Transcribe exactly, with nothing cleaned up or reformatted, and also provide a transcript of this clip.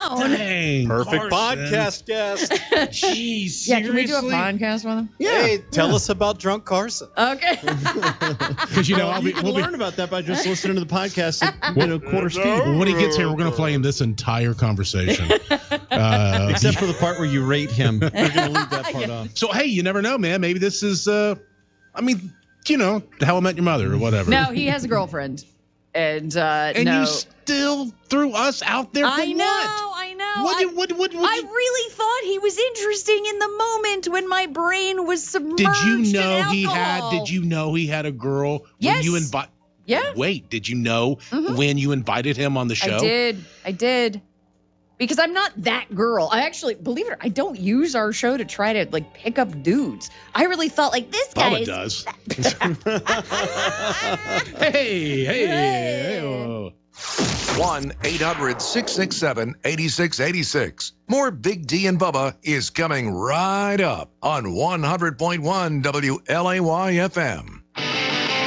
down. Dang, Perfect Carson. podcast guest. Jeez, Yeah, can we do a seriously? podcast with him? Yeah. Hey, tell us about Drunk Carson. Okay. Because, you know, I'll you be, can we'll learn be, about that by just listening to the podcast at you know, quarter speed. when he gets here, we're going to play him this entire conversation. Uh, Except for the part where you rate him. We're going to leave that part off. so, hey, you never know, man. Maybe this is, uh, I mean, you know, How I Met Your Mother or whatever. No, he has a girlfriend. And, uh, and no. you still threw us out there for I know, what? I know. What, I, did- what, what, what, I really thought he was interesting in the moment when my brain was submerged did you in know he had, alcohol. did you know he had a girl when Yes. you invite? Yeah. Wait, did you know Mhm. when you invited him on the show? I did. I did. Because I'm not that girl. I actually, believe it or not, I don't use our show to try to, like, pick up dudes. I really thought, like, this guy Bubba is... does. hey, hey, hey. Oh. one eight hundred six six seven eight six eight six. More Big D and Bubba is coming right up on one hundred point one W L A Y F M.